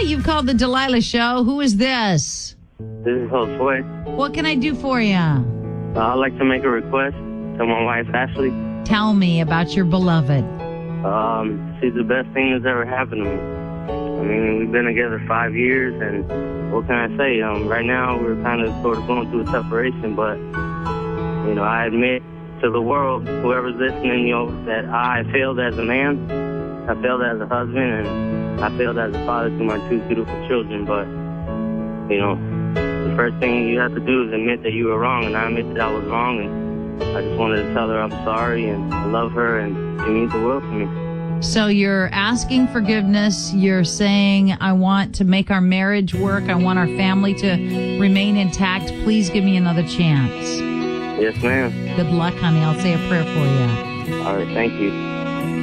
you've called the Delilah Show. Who is this? This is Josue. What can I do for you? I'd like to make a request to my wife, Ashley. Tell me about your beloved. She's the best thing that's ever happened to me. I mean, we've been together 5 years, and what can I say? Right now, we're kind of sort of going through a separation, but, I admit to the world, whoever's listening, that I failed as a man, I failed as a husband, and I failed as a father to my 2 beautiful children, but, the first thing you have to do is admit that you were wrong, and I admit that I was wrong, and I just wanted to tell her I'm sorry, and I love her, and she means the world to me. So you're asking forgiveness. You're saying, I want to make our marriage work. I want our family to remain intact. Please give me another chance. Yes, ma'am. Good luck, honey. I'll say a prayer for you. All right, thank you.